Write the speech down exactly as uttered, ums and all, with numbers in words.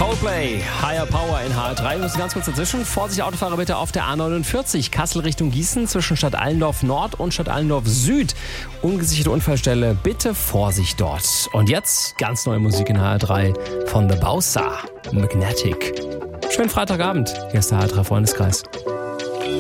Coldplay, Higher Power in H R drei. Wir müssen ganz kurz dazwischen. Vorsicht, Autofahrer bitte auf der A neunundvierzig. Kassel Richtung Gießen zwischen Stadt Allendorf Nord und Stadt Allendorf Süd. Ungesicherte Unfallstelle. Bitte Vorsicht dort. Und jetzt ganz neue Musik in H R drei von The Bausa. Magnetic. Schönen Freitagabend. Hier ist der H R drei Freundeskreis.